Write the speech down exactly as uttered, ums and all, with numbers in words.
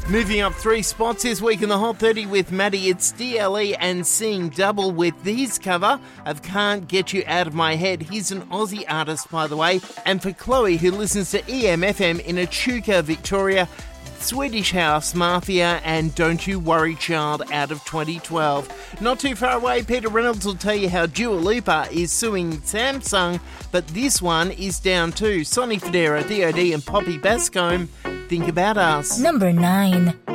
Moving up three spots this week in the Hot thirty with Maddie, it's D L E and Seeing Double with his cover of Can't Get You Out of My Head. He's an Aussie artist, by the way. And for Chloe, who listens to E M F M in Echuca, Victoria, Swedish House Mafia and Don't You Worry Child out of twenty twelve. Not too far away, Peter Reynolds will tell you how Dua Lipa is suing Samsung, but this one is down too. Sonny Fodera, D O D and Poppy Bascombe, Think About Us. Number nine.